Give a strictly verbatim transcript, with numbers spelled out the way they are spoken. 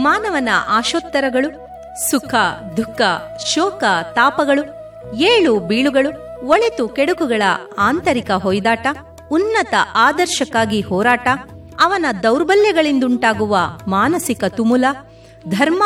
ಮಾನವನ ಆಶೋತ್ತರಗಳು ಸುಖ ದುಃಖ ಶೋಕ ತಾಪಗಳು ಏಳು ಬೀಳುಗಳು ಒಳಿತು ಕೆಡುಕುಗಳ ಆಂತರಿಕ ಹೊಯ್ದಾಟ ಉನ್ನತ ಆದರ್ಶಕ್ಕಾಗಿ ಹೋರಾಟ ಅವನ ದೌರ್ಬಲ್ಯಗಳಿಂದುಂಟಾಗುವ ಮಾನಸಿಕ ತುಮುಲ ಧರ್ಮ